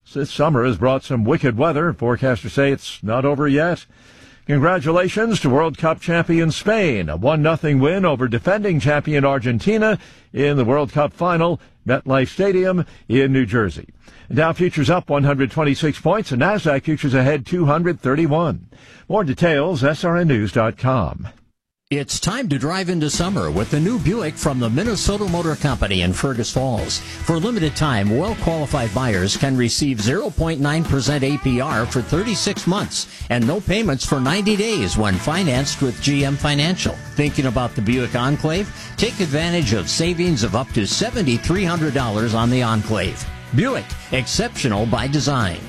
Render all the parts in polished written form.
This summer has brought some wicked weather. Forecasters say it's not over yet. Congratulations to World Cup champion Spain, a 1-0 win over defending champion Argentina in the World Cup final, MetLife Stadium in New Jersey. Dow futures up 126 points and NASDAQ futures ahead 231. More details, srnnews.com. It's time to drive into summer with the new Buick from the Minnesota Motor Company in Fergus Falls. For a limited time, well-qualified buyers can receive 0.9% APR for 36 months and no payments for 90 days when financed with GM Financial. Thinking about the Buick Enclave? Take advantage of savings of up to $7,300 on the Enclave. Buick, exceptional by design.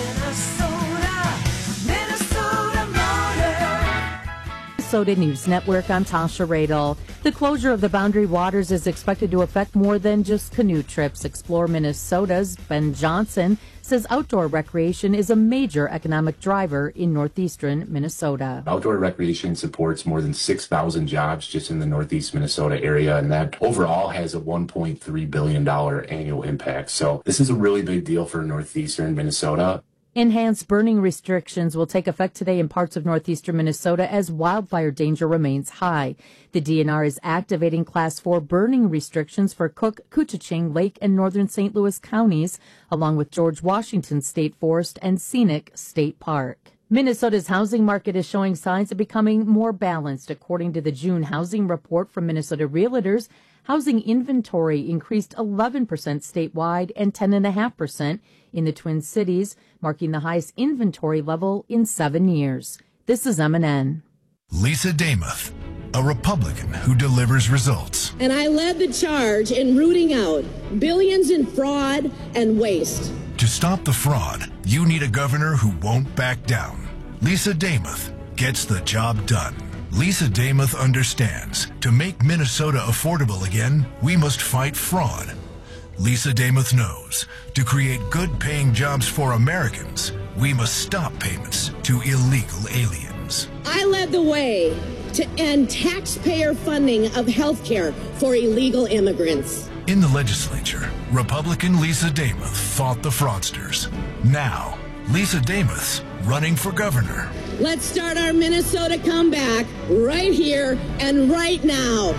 Minnesota News Network, I'm Tasha Radel. The closure of the Boundary Waters is expected to affect more than just canoe trips. Explore Minnesota's Ben Johnson says outdoor recreation is a major economic driver in northeastern Minnesota. Outdoor recreation supports more than 6,000 jobs just in the northeast Minnesota area, and that overall has a $1.3 billion annual impact. So this is a really big deal for northeastern Minnesota. Enhanced burning restrictions will take effect today in parts of northeastern Minnesota as wildfire danger remains high. The DNR is activating Class 4 burning restrictions for Cook, Koochiching, Lake, and northern St. Louis counties, along with George Washington State Forest and Scenic State Park. Minnesota's housing market is showing signs of becoming more balanced. According to the June housing report from Minnesota Realtors, housing inventory increased 11% statewide and 10.5% in the Twin Cities, marking the highest inventory level in 7 years. This is MNN. Lisa Damuth, a Republican who delivers results. And I led the charge in rooting out billions in fraud and waste. To stop the fraud, you need a governor who won't back down. Lisa Damuth gets the job done. Lisa Damuth understands to make Minnesota affordable again, we must fight fraud. Lisa Damuth knows to create good-paying jobs for Americans, we must stop payments to illegal aliens. I led the way to end taxpayer funding of health care for illegal immigrants. In the legislature, Republican Lisa Damuth fought the fraudsters. Now, Lisa Damuth's running for governor. Let's start our Minnesota comeback right here and right now.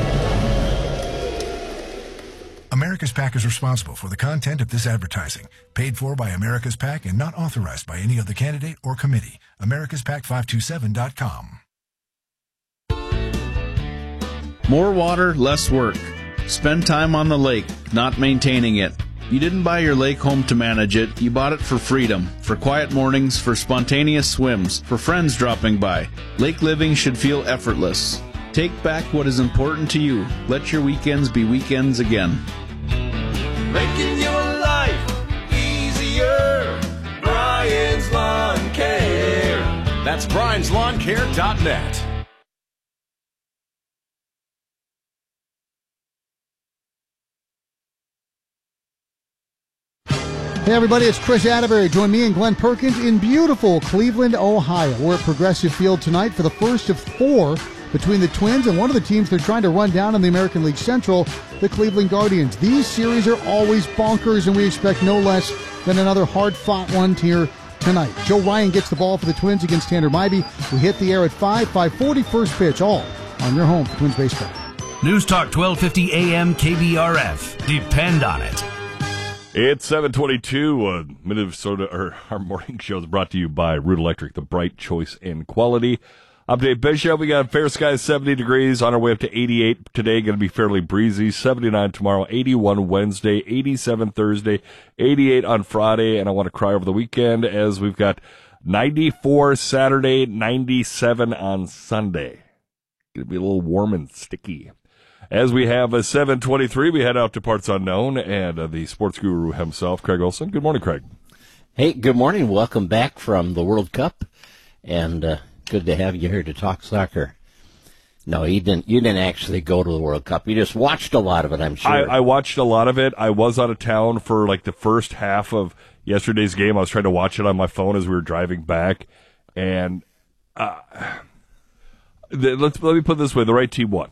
America's PAC is responsible for the content of this advertising, paid for by America's PAC and not authorized by any other candidate or committee. AmericasPAC527.com. More water, less work. Spend time on the lake, not maintaining it. You didn't buy your lake home to manage it. You bought it for freedom, for quiet mornings, for spontaneous swims, for friends dropping by. Lake living should feel effortless. Take back what is important to you. Let your weekends be weekends again. Making your life easier. Brian's Lawn Care. That's brianslawncare.net. Hey everybody, it's Chris Atterbury. Join me and Glenn Perkins in beautiful Cleveland, Ohio. We're at Progressive Field tonight for the first of 4 between the Twins and one of the teams they're trying to run down in the American League Central, the Cleveland Guardians. These series are always bonkers, and we expect no less than another hard-fought one here tonight. Joe Ryan gets the ball for the Twins against Tanner Mybee. We hit the air at 5:40 first pitch, all on your home for Twins baseball. News Talk 1250 AM KBRF. Depend on it. It's 7:22. Minnesota, or our morning show is brought to you by Root Electric, the bright choice in quality. I'm Dave Bishop. We got fair skies, 70 degrees, on our way up to 88 today. Going to be fairly breezy. 79 tomorrow, 81 Wednesday, 87 Thursday, 88 on Friday. And I want to cry over the weekend as we've got 94 Saturday, 97 on Sunday. Going to be a little warm and sticky. As we have a 7:23, we head out to Parts Unknown and the sports guru himself, Craig Olson. Good morning, Craig. Hey, good morning. Welcome back from the World Cup, and good to have you here to talk soccer. No, you didn't actually go to the World Cup. You just watched a lot of it, I'm sure. I watched a lot of it. I was out of town for like the first half of yesterday's game. I was trying to watch it on my phone as we were driving back, and let me put it this way: the right team won.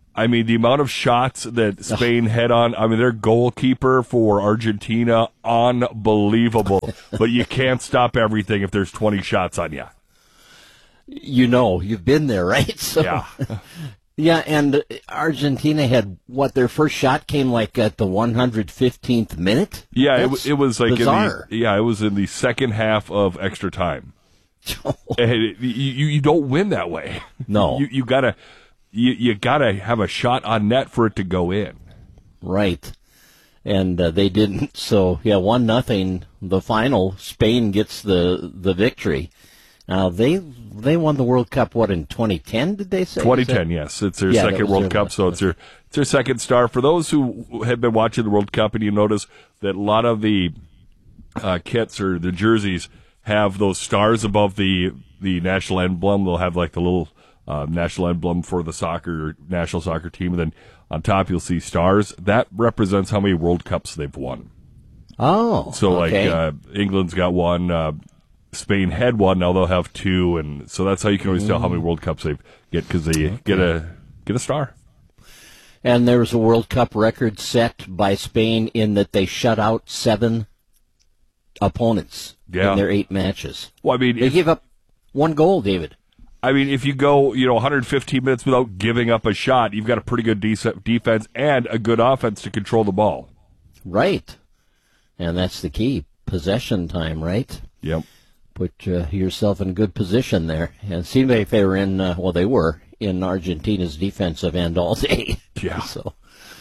I mean, the amount of shots that Spain had on, I mean, their goalkeeper for Argentina, unbelievable. But you can't stop everything if there's 20 shots on you. You know, you've been there, right? So, yeah. Yeah, and Argentina had, their first shot came like at the 115th minute? Yeah, it was like bizarre. It was in the second half of extra time. And you don't win that way. No. You gotta have a shot on net for it to go in. Right. And they didn't. So, 1-0, the final. Spain gets the victory. Now, they won the World Cup, in 2010, did they say? 2010, yes. It's their second World Cup, so it's their second star. For those who have been watching the World Cup, and you notice that a lot of the kits or the jerseys have those stars above the national emblem. They'll have like the little national emblem for the national soccer team, and then on top you'll see stars. That represents how many World Cups they've won. Oh, so okay. Like England's got one, Spain had one, now they'll have two, and so that's how you can always tell how many World Cups they get, because they get a star. And there was a World Cup record set by Spain in that they shut out 7 opponents in their 8 matches. Well, I mean, they gave up 1 goal, David. I mean, if you go, 115 minutes without giving up a shot, you've got a pretty good defense and a good offense to control the ball. Right. And that's the key. Possession time, right? Yep. Put yourself in good position there. And it seemed like they were they were in Argentina's defensive end all day. Yeah. So,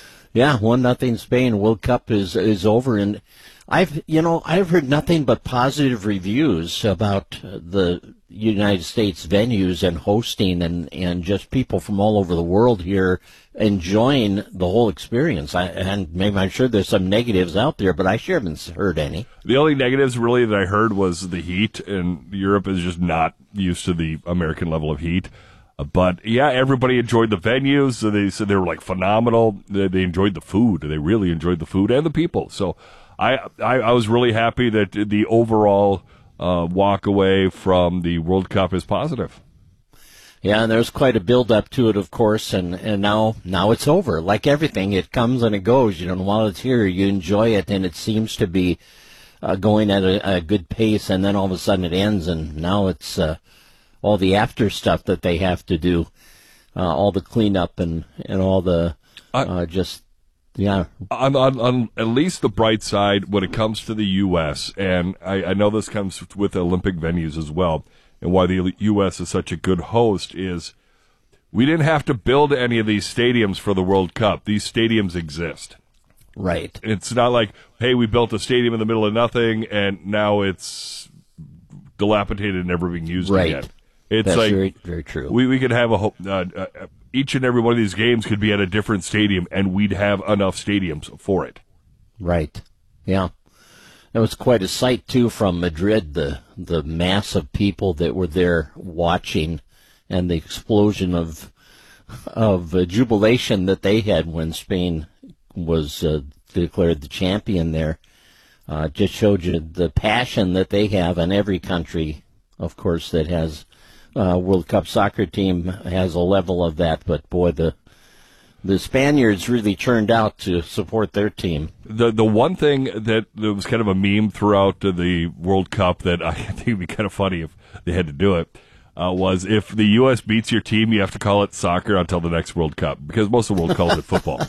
1-0 Spain. World Cup is over, and I've heard nothing but positive reviews about the United States venues and hosting, and just people from all over the world here enjoying the whole experience. I'm sure there's some negatives out there, but I sure haven't heard any. The only negatives really that I heard was the heat, and Europe is just not used to the American level of heat. But everybody enjoyed the venues. They said they were like phenomenal. They enjoyed the food. They really enjoyed the food and the people. So I was really happy that the overall walk away from the World Cup is positive. Yeah, and there's quite a build-up to it, of course, and now it's over. Like everything, it comes and it goes. And while it's here, you enjoy it, and it seems to be going at a good pace, and then all of a sudden it ends, and now it's all the after stuff that they have to do, all the cleanup and all the On at least the bright side, when it comes to the U.S., and I know this comes with Olympic venues as well, and why the U.S. is such a good host is we didn't have to build any of these stadiums for the World Cup. These stadiums exist. Right. It's not like, hey, we built a stadium in the middle of nothing, and now it's dilapidated and never being used again. It's That's like very, very true. We could have each and every one of these games could be at a different stadium, and we'd have enough stadiums for it. Right. Yeah. It was quite a sight, too, from Madrid, the mass of people that were there watching, and the explosion of jubilation that they had when Spain was declared the champion there. Just showed you the passion that they have, and every country, of course, that has World Cup soccer team has a level of that. But boy, the Spaniards really turned out to support their team. The one thing that was kind of a meme throughout the World Cup that I think would be kind of funny if they had to do it was if the U.S. beats your team, you have to call it soccer until the next World Cup, because most of the world calls it football.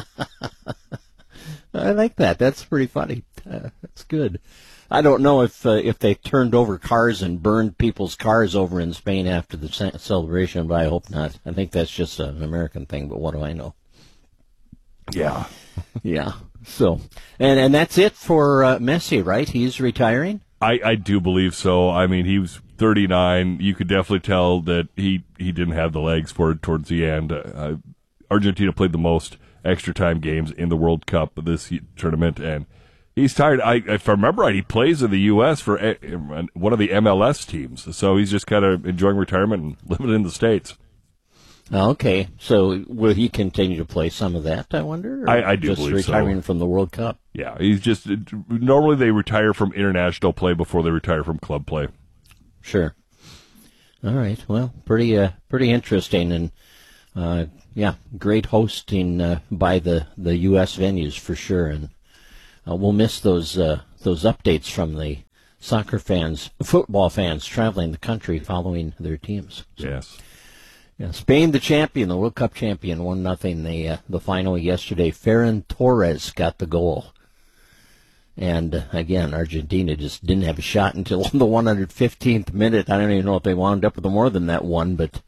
I like that. That's pretty funny. That's good. I don't know if they turned over cars and burned people's cars over in Spain after the celebration, but I hope not. I think that's just an American thing, but what do I know? Yeah. Yeah. So, and that's it for Messi, right? He's retiring? I do believe so. I mean, he was 39. You could definitely tell that he didn't have the legs for it towards the end. Argentina played the most extra time games in the World Cup this tournament, and he's tired. If I remember right, he plays in the U.S. for one of the MLS teams, so he's just kind of enjoying retirement and living in the States. Okay, so will he continue to play some of that, I wonder? Or I do just believe so. Retiring from the World Cup? Yeah, he's just normally they retire from international play before they retire from club play. Sure. All right. Well, pretty interesting, and great hosting by the U.S. venues for sure, and we'll miss those updates from the soccer fans, football fans traveling the country following their teams. So, yes. Yeah, Spain, the champion, the World Cup champion, 1-0 the final yesterday. Ferran Torres got the goal. And again, Argentina just didn't have a shot until the 115th minute. I don't even know if they wound up with more than that one, but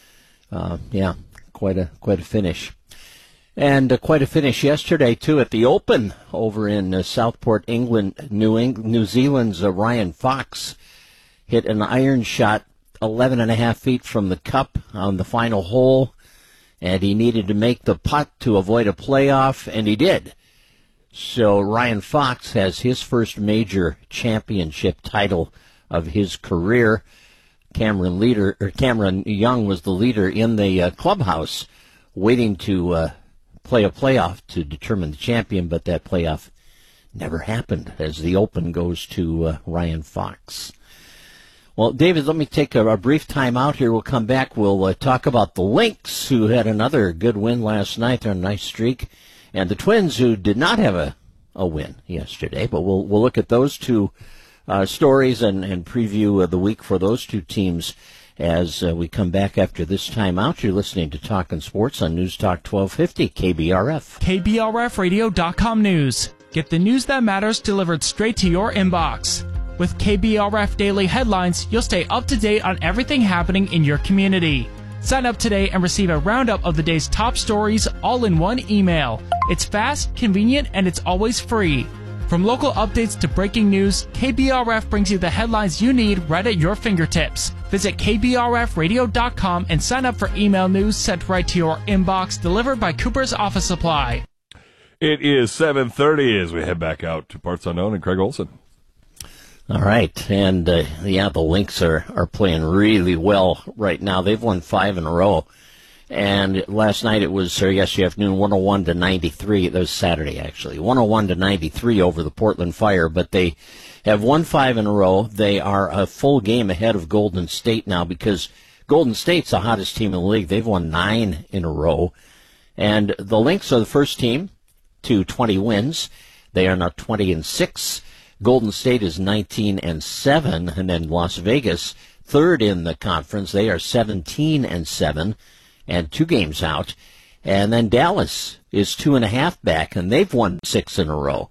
quite a finish. And quite a finish yesterday too at the Open over in Southport, England. New Zealand's Ryan Fox hit an iron shot 11.5 feet from the cup on the final hole, and he needed to make the putt to avoid a playoff, and he did. So Ryan Fox has his first major championship title of his career. Cameron Young was the leader in the clubhouse, waiting to play a playoff to determine the champion, but that playoff never happened as the Open goes to Ryan Fox. Well, David, let me take a brief time out here. We'll come back. We'll talk about the Lynx, who had another good win last night. They're on a nice streak. And the Twins, who did not have a win yesterday. But we'll look at those two stories and preview the week for those two teams as we come back after this time out. You're listening to Talkin' Sports on News Talk 1250 KBRF. KBRFradio.com news. Get the news that matters delivered straight to your inbox. With KBRF Daily Headlines, you'll stay up to date on everything happening in your community. Sign up today and receive a roundup of the day's top stories all in one email. It's fast, convenient, and it's always free. From local updates to breaking news, KBRF brings you the headlines you need right at your fingertips. Visit KBRFradio.com and sign up for email news sent right to your inbox, delivered by Cooper's Office Supply. It is 7:30 as we head back out to Parts Unknown and Craig Olson. All right, and the Lynx are playing really well right now. They've won 5 in a row, and last night it was yesterday afternoon 101-93. That was Saturday actually, 101-93 over the Portland Fire. But they have won 5 in a row. They are a full game ahead of Golden State now because Golden State's the hottest team in the league. They've won 9 in a row, and the Lynx are the first team to 20 wins. They are now 20-6. Golden State is 19-7, and then Las Vegas, third in the conference. They are 17-7, and 2 games out. And then Dallas is 2.5 back, and they've won 6 in a row.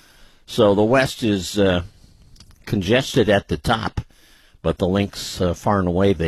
So the West is congested at the top, but the Lynx, far and away,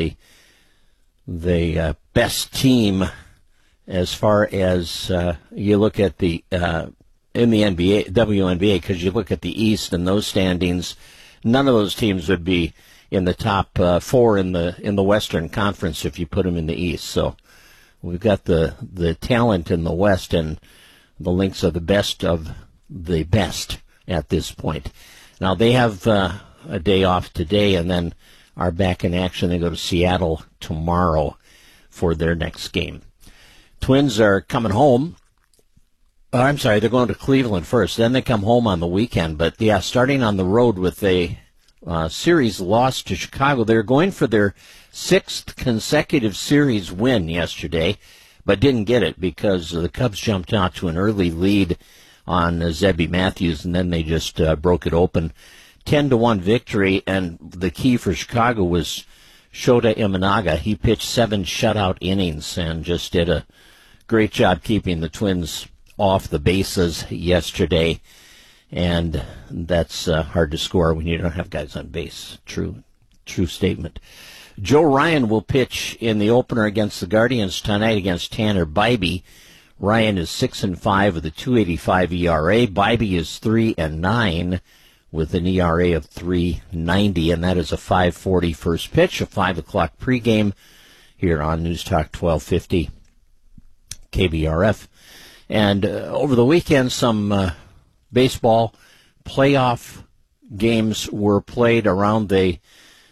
the best team as far as you look at the in the NBA, WNBA, because you look at the East and those standings, none of those teams would be in the top 4 in the Western Conference if you put them in the East. So we've got the talent in the West, and the Lynx are the best of the best at this point. Now they have a day off today, and then are back in action. They go to Seattle tomorrow for their next game. Twins are coming home. I'm sorry, they're going to Cleveland first. Then they come home on the weekend. But, starting on the road with a series loss to Chicago. They're going for their 6th consecutive series win yesterday, but didn't get it because the Cubs jumped out to an early lead on Zebby Matthews, and then they just broke it open. 10-1 victory, and the key for Chicago was Shota Imanaga. He pitched 7 shutout innings and just did a great job keeping the Twins off the bases yesterday, and that's hard to score when you don't have guys on base. True statement. Joe Ryan will pitch in the opener against the Guardians tonight against Tanner Bybee. Ryan is 6-5 with a 2.85 ERA. Bybee is 3-9 with an ERA of 3.90, and that is a 5:40 first pitch, a 5 o'clock pregame here on News Talk 1250 KBRF. And over the weekend, some baseball playoff games were played around the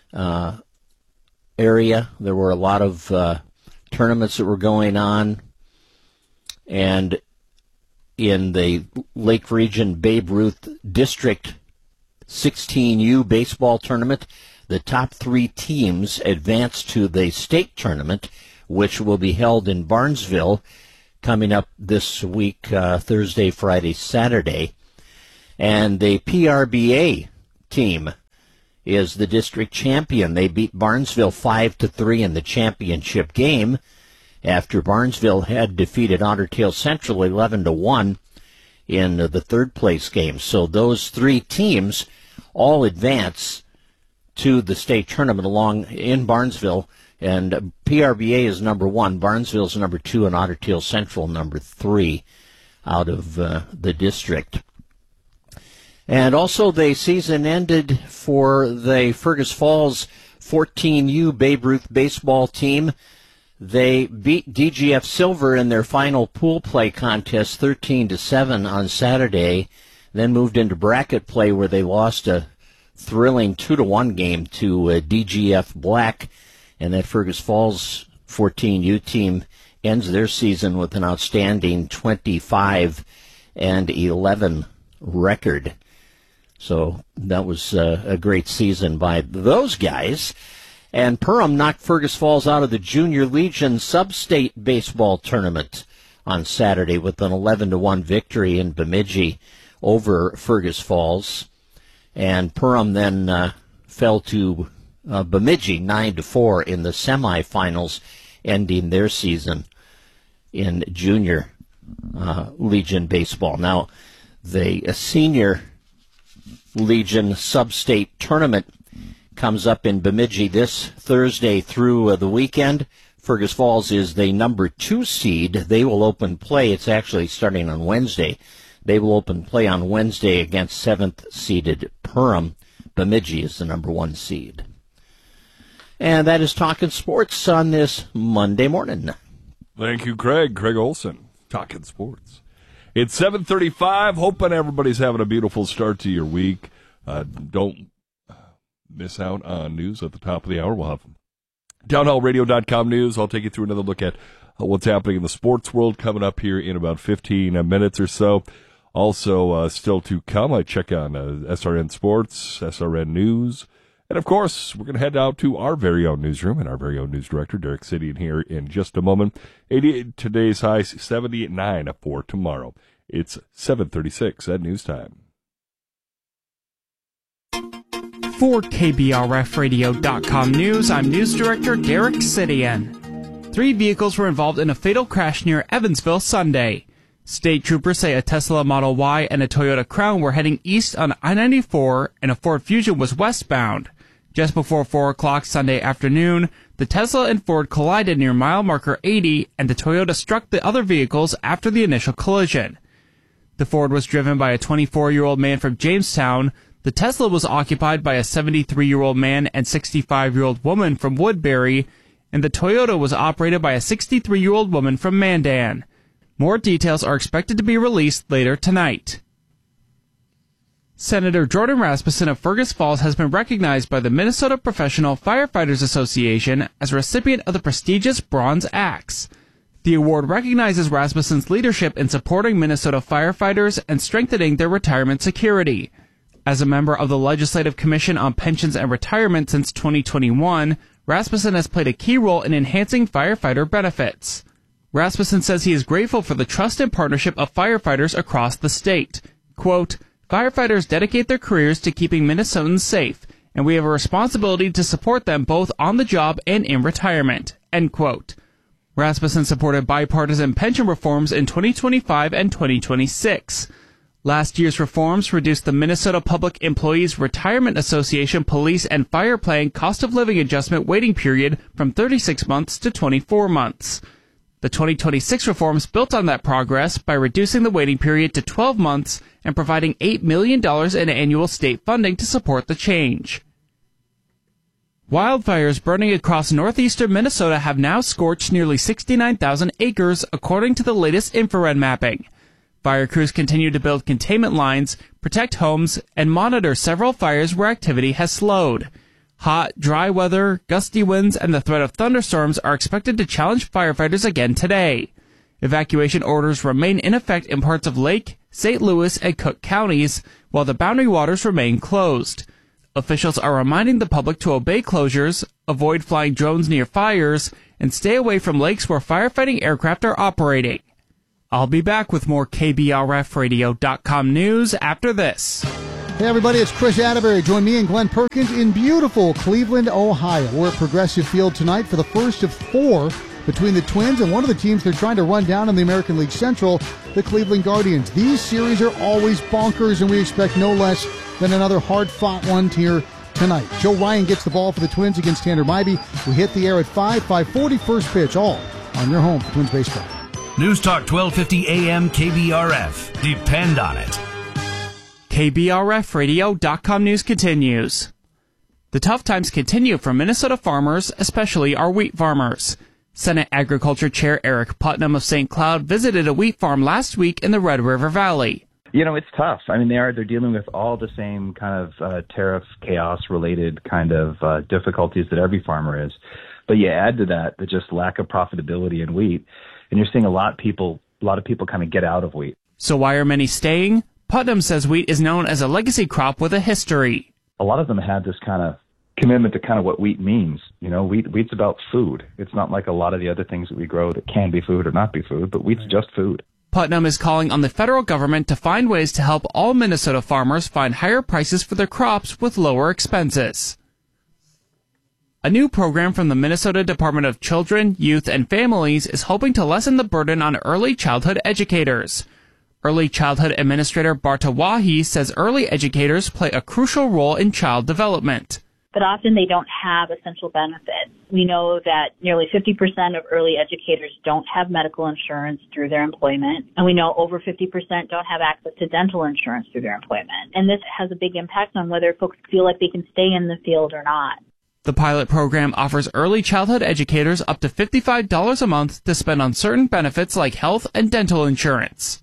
area. There were a lot of tournaments that were going on. And in the Lake Region Babe Ruth District 16U baseball tournament, the top 3 teams advanced to the state tournament. which will be held in Barnesville coming up this week, Thursday, Friday, Saturday. And the PRBA team is the district champion. They beat Barnesville 5-3 in the championship game after Barnesville had defeated Otter Tail Central 11-1 in the third place game. So those three teams all advance to the state tournament along in Barnesville, and PRBA is number 1, Barnesville's number 2, and Otter Tail Central number 3 out of the district. And also the season ended for the Fergus Falls 14U Babe Ruth baseball team. They beat DGF Silver in their final pool play contest 13-7 on Saturday, then moved into bracket play where they lost a thrilling 2-1 game to DGF Black, and that Fergus Falls 14U team ends their season with an outstanding 25-11 record. So that was a great season by those guys. And Perham knocked Fergus Falls out of the Junior Legion Sub-State Baseball Tournament on Saturday with an 11-1 victory in Bemidji over Fergus Falls. And Perham then fell to Bemidji 9-4 in the semifinals, ending their season in Junior Legion Baseball. Now, the Senior Legion Sub-State Tournament comes up in Bemidji this Thursday through the weekend. Fergus Falls is the number 2 seed. They will open play. It's actually starting on Wednesday. They will open play on Wednesday against 7th-seeded Perham. Bemidji is the number 1 seed. And that is Talkin' Sports on this Monday morning. Thank you, Craig. Craig Olson, Talkin' Sports. It's 7:35. Hoping everybody's having a beautiful start to your week. Don't miss out on news at the top of the hour. We'll have townhallradio.com news. I'll take you through another look at what's happening in the sports world coming up here in about 15 minutes or so. Also, still to come, I check on SRN Sports, SRN News. And, of course, we're going to head out to our very own newsroom and our very own news director, Derek Sidian, here in just a moment. 88 today's high, 79 for tomorrow. It's 7:36 at news time. For KBRFradio.com News, I'm News Director Derek Sidian. 3 vehicles were involved in a fatal crash near Evansville Sunday. State troopers say a Tesla Model Y and a Toyota Crown were heading east on I-94 and a Ford Fusion was westbound. Just before 4 o'clock Sunday afternoon, the Tesla and Ford collided near mile marker 80 and the Toyota struck the other vehicles after the initial collision. The Ford was driven by a 24-year-old man from Jamestown. The Tesla was occupied by a 73-year-old man and 65-year-old woman from Woodbury, and the Toyota was operated by a 63-year-old woman from Mandan. More details are expected to be released later tonight. Senator Jordan Rasmussen of Fergus Falls has been recognized by the Minnesota Professional Firefighters Association as a recipient of the prestigious Bronze Axe. The award recognizes Rasmussen's leadership in supporting Minnesota firefighters and strengthening their retirement security. As a member of the Legislative Commission on Pensions and Retirement since 2021, Rasmussen has played a key role in enhancing firefighter benefits. Rasmussen says he is grateful for the trust and partnership of firefighters across the state. Quote, "Firefighters dedicate their careers to keeping Minnesotans safe, and we have a responsibility to support them both on the job and in retirement." End quote. Rasmussen supported bipartisan pension reforms in 2025 and 2026. Last year's reforms reduced the Minnesota Public Employees Retirement Association police and fire plan cost of living adjustment waiting period from 36 months to 24 months. The 2026 reforms built on that progress by reducing the waiting period to 12 months and providing $8 million in annual state funding to support the change. Wildfires burning across northeastern Minnesota have now scorched nearly 69,000 acres, according to the latest infrared mapping. Fire crews continue to build containment lines, protect homes, and monitor several fires where activity has slowed. Hot, dry weather, gusty winds, and the threat of thunderstorms are expected to challenge firefighters again today. Evacuation orders remain in effect in parts of Lake, St. Louis, and Cook counties, while the boundary waters remain closed. Officials are reminding the public to obey closures, avoid flying drones near fires, and stay away from lakes where firefighting aircraft are operating. I'll be back with more KBRFradio.com news after this. Hey everybody, it's Chris Atterbury. Join me and Glenn Perkins in beautiful Cleveland, Ohio. We're at Progressive Field tonight for the first of 4 between the Twins and one of the teams they're trying to run down in the American League Central, the Cleveland Guardians. These series are always bonkers, and we expect no less than another hard-fought one here tonight. Joe Ryan gets the ball for the Twins against Tanner Mybee. We hit the air at 5:40 first pitch, all on your home for Twins baseball. News Talk 1250 AM KBRF. Depend on it. KBRFradio.com news continues. The tough times continue for Minnesota farmers, especially our wheat farmers. Senate Agriculture Chair Eric Putnam of St. Cloud visited a wheat farm last week in the Red River Valley. You know, it's tough. I mean, they're dealing with all the same kind of tariff chaos-related kind of difficulties that every farmer is. But you add to that the just lack of profitability in wheat, and you're seeing a lot of people kind of get out of wheat. So why are many staying? Putnam says wheat is known as a legacy crop with a history. A lot of them had this kind of commitment to kind of what wheat means. You know, wheat's about food. It's not like a lot of the other things that we grow that can be food or not be food, but wheat's just food. Putnam is calling on the federal government to find ways to help all Minnesota farmers find higher prices for their crops with lower expenses. A new program from the Minnesota Department of Children, Youth, and Families is hoping to lessen the burden on early childhood educators. Early Childhood Administrator Barta Wahi says early educators play a crucial role in child development. But often they don't have essential benefits. We know that nearly 50% of early educators don't have medical insurance through their employment, and we know over 50% don't have access to dental insurance through their employment. And this has a big impact on whether folks feel like they can stay in the field or not. The pilot program offers early childhood educators up to $55 a month to spend on certain benefits like health and dental insurance.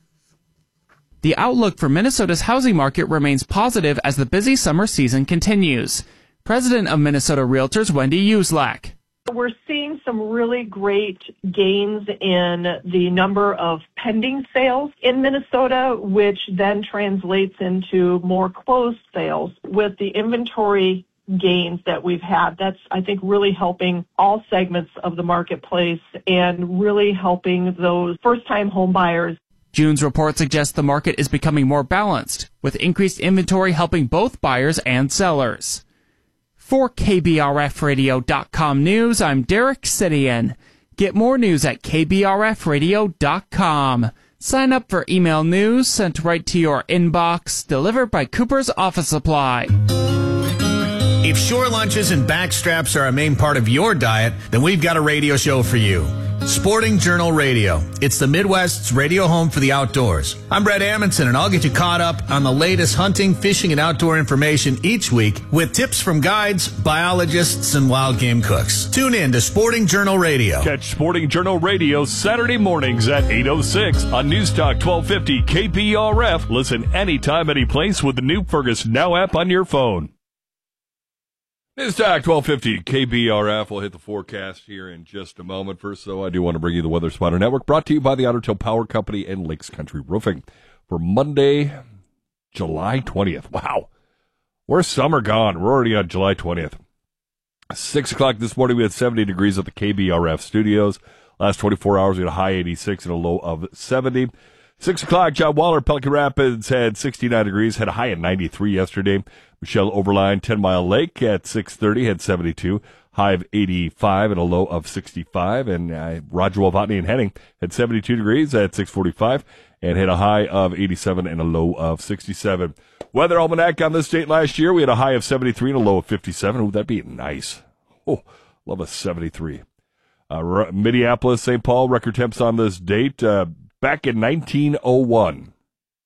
The outlook for Minnesota's housing market remains positive as the busy summer season continues. President of Minnesota Realtors, Wendy Uslak. We're seeing some really great gains in the number of pending sales in Minnesota, which then translates into more closed sales. With the inventory gains that we've had, that's, I think, really helping all segments of the marketplace and really helping those first-time home buyers. June's report suggests the market is becoming more balanced, with increased inventory helping both buyers and sellers. For KBRFradio.com news, I'm Derek Sidian. Get more news at KBRFradio.com. Sign up for email news sent right to your inbox, delivered by Cooper's Office Supply. If shore lunches and backstraps are a main part of your diet, then we've got a radio show for you. Sporting Journal Radio. It's the Midwest's radio home for the outdoors. I'm Brett Amundson, and I'll get you caught up on the latest hunting, fishing, and outdoor information each week with tips from guides, biologists, and wild game cooks. Tune in to Sporting Journal Radio. Catch Sporting Journal Radio Saturday mornings at 8:06 on News Talk 1250 KBRF. Listen anytime, any place with the new Fergus Now app on your phone. News Talk 1250 KBRF. We'll hit the forecast here in just a moment. First, though, I do want to bring you the Weather Spotter Network, brought to you by the Otter Tail Power Company and Lakes Country Roofing. For Monday, July 20th. Wow. Where's summer gone? We're already on July 20th. 6 o'clock this morning, we had 70 degrees at the KBRF studios. Last 24 hours, we had a high 86 and a low of 70. 6 o'clock, John Waller, Pelican Rapids had 69 degrees, had a high of 93 yesterday. Michelle Overline, 10 Mile Lake at 6:30 had 72, high of 85 and a low of 65. And Roger Novotny and Henning had 72 degrees at 6:45 and had a high of 87 and a low of 67. Weather Almanac on this date last year, we had a high of 73 and a low of 57. Ooh, that'd be nice. Oh, love a 73. Minneapolis, St. Paul, record temps on this date back in 1901.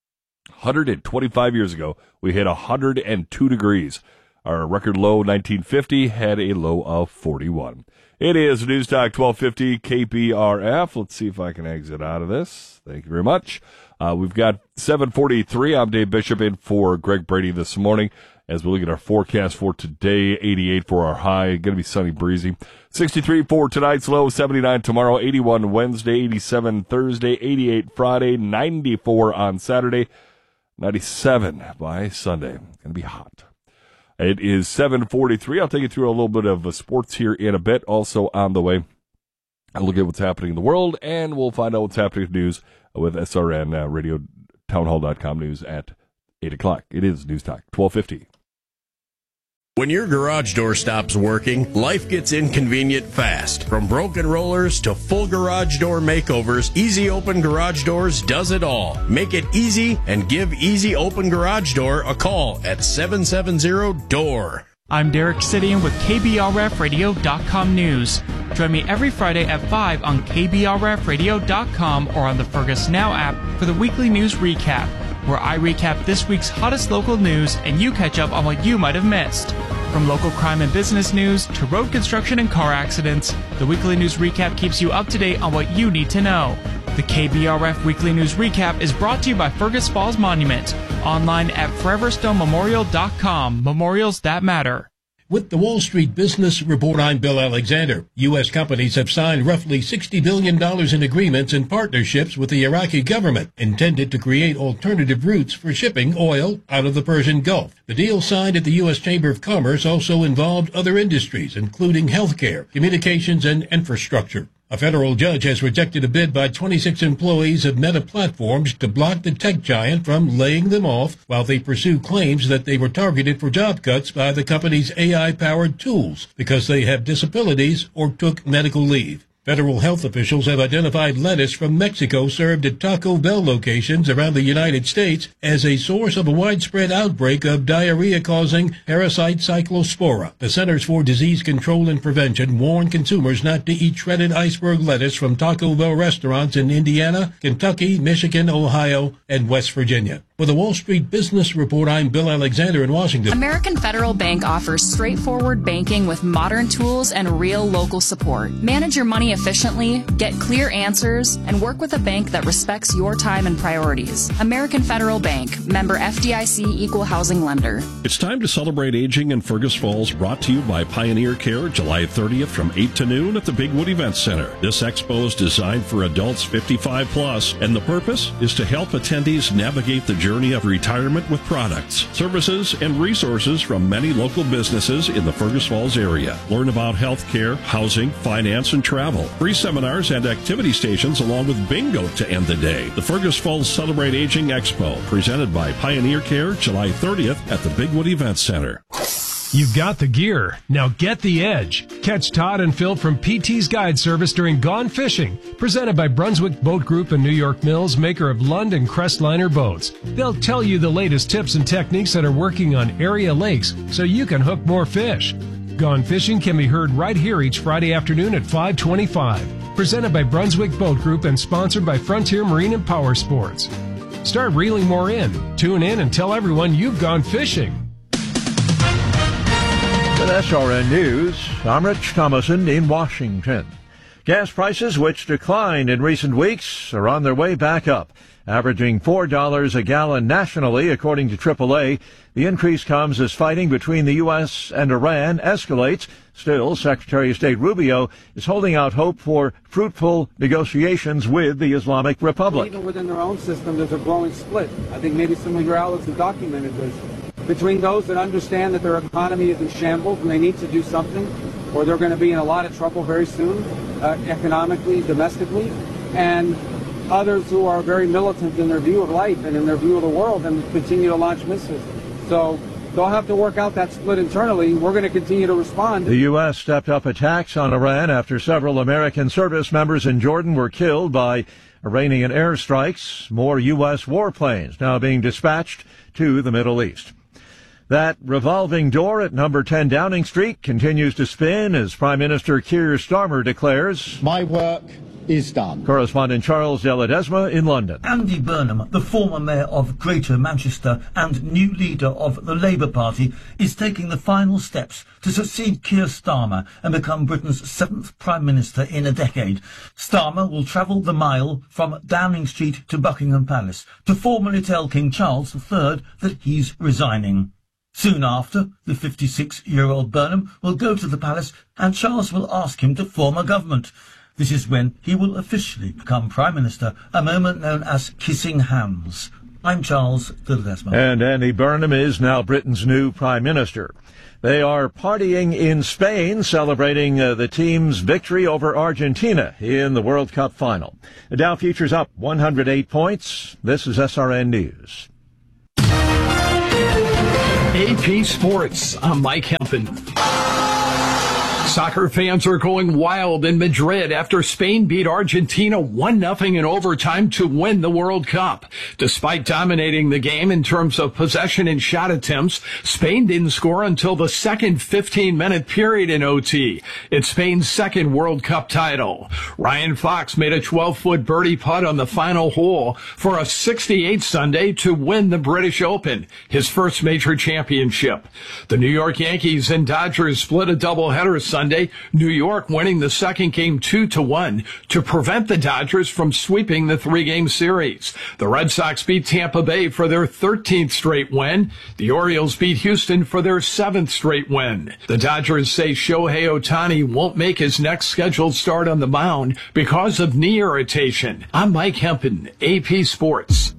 125 years ago, we hit 102 degrees. Our record low, 1950, had a low of 41. It is News Talk 1250 KBRF. Let's see if I can exit out of this. Thank you very much. We've got 7:43. I'm Dave Bishop in for Greg Brady this morning. As we look at our forecast for today, 88 for our high, going to be sunny, breezy. 63 for tonight's low, 79 tomorrow, 81 Wednesday, 87 Thursday, 88 Friday, 94 on Saturday, 97 by Sunday. Going to be hot. It is 7:43. I'll take you through a little bit of sports here in a bit. Also on the way, I'll look at what's happening in the world, and we'll find out what's happening in news with SRN Radio, townhall.com news at 8 o'clock. It is News Talk, 1250. When your garage door stops working, life gets inconvenient fast. From broken rollers to full garage door makeovers, Easy Open Garage Doors does it all. Make it easy and give Easy Open Garage Door a call at 770-DOOR. I'm Derek Sidian with KBRFradio.com News. Join me every Friday at 5 on KBRFradio.com or on the Fergus Now app for the weekly news recap, where I recap this week's hottest local news and you catch up on what you might have missed. From local crime and business news to road construction and car accidents, the weekly news recap keeps you up to date on what you need to know. The KBRF Weekly News Recap is brought to you by Fergus Falls Monument, online at foreverstonmemorial.com. Memorials that matter. With the Wall Street Business Report, I'm Bill Alexander. U.S. companies have signed roughly $60 billion in agreements and partnerships with the Iraqi government, intended to create alternative routes for shipping oil out of the Persian Gulf. The deal signed at the U.S. Chamber of Commerce also involved other industries, including healthcare, communications, and infrastructure. A federal judge has rejected a bid by 26 employees of Meta Platforms to block the tech giant from laying them off while they pursue claims that they were targeted for job cuts by the company's AI-powered tools because they have disabilities or took medical leave. Federal health officials have identified lettuce from Mexico served at Taco Bell locations around the United States as a source of a widespread outbreak of diarrhea-causing parasite Cyclospora. The Centers for Disease Control and Prevention warned consumers not to eat shredded iceberg lettuce from Taco Bell restaurants in Indiana, Kentucky, Michigan, Ohio, and West Virginia. For the Wall Street Business Report, I'm Bill Alexander in Washington. American Federal Bank offers straightforward banking with modern tools and real local support. Manage your money efficiently, get clear answers, and work with a bank that respects your time and priorities. American Federal Bank, member FDIC, equal housing lender. It's time to celebrate aging in Fergus Falls, brought to you by Pioneer Care, July 30th from 8 to noon at the Bigwood Events Center. This expo is designed for adults 55 plus, and the purpose is to help attendees navigate the journey of retirement with products, services, and resources from many local businesses in the Fergus Falls area. Learn about health care, housing, finance, and travel. Free seminars and activity stations along with bingo to end the day. The Fergus Falls Celebrate Aging Expo, presented by Pioneer Care, July 30th at the Bigwood Events Center. You've got the gear. Now get the edge. Catch Todd and Phil from PT's Guide Service during Gone Fishing, presented by Brunswick Boat Group and New York Mills, maker of Lund and Crestliner boats. They'll tell you the latest tips and techniques that are working on area lakes so you can hook more fish. Gone Fishing can be heard right here each Friday afternoon at 5:25. Presented by Brunswick Boat Group and sponsored by Frontier Marine and Power Sports. Start reeling more in. Tune in and tell everyone you've gone fishing. With SRN News, I'm Rich Thomason in Washington. Gas prices, which declined in recent weeks, are on their way back up, averaging $4 a gallon nationally, according to AAA. The increase comes as fighting between the U.S. and Iran escalates. Still, Secretary of State Rubio is holding out hope for fruitful negotiations with the Islamic Republic. Even within their own system, there's a growing split. I think maybe some of your outlets have documented this. Between those that understand that their economy is in shambles and they need to do something, or they're going to be in a lot of trouble very soon, economically, domestically, and others who are very militant in their view of life and in their view of the world and continue to launch missiles. So they'll have to work out that split internally. We're going to continue to respond. The U.S. stepped up attacks on Iran after several American service members in Jordan were killed by Iranian airstrikes. More U.S. warplanes now being dispatched to the Middle East. That revolving door at number 10 Downing Street continues to spin as Prime Minister Keir Starmer declares, "My work is done." Correspondent Charles De Ledesma in London. Andy Burnham, the former mayor of Greater Manchester and new leader of the Labour Party, is taking the final steps to succeed Keir Starmer and become Britain's 7th Prime Minister in a decade. Starmer will travel the mile from Downing Street to Buckingham Palace to formally tell King Charles III that he's resigning. Soon after, the 56-year-old Burnham will go to the palace and Charles will ask him to form a government. This is when he will officially become Prime Minister, a moment known as kissing hands. I'm Charles De Ledesma. And Andy Burnham is now Britain's new Prime Minister. They are partying in Spain, celebrating the team's victory over Argentina in the World Cup final. The Dow futures up 108 points. This is SRN News. AP Sports, I'm Mike Hempen. Soccer fans are going wild in Madrid after Spain beat Argentina 1-0 in overtime to win the World Cup. Despite dominating the game in terms of possession and shot attempts, Spain didn't score until the second 15-minute period in OT. It's Spain's second World Cup title. Ryan Fox made a 12-foot birdie putt on the final hole for a 68 Sunday to win the British Open, his first major championship. The New York Yankees and Dodgers split a doubleheader Sunday, New York winning the second game 2-1 to prevent the Dodgers from sweeping the three-game series. The Red Sox beat Tampa Bay for their 13th straight win. The Orioles beat Houston for their 7th straight win. The Dodgers say Shohei Ohtani won't make his next scheduled start on the mound because of knee irritation. I'm Mike Hempen, AP Sports.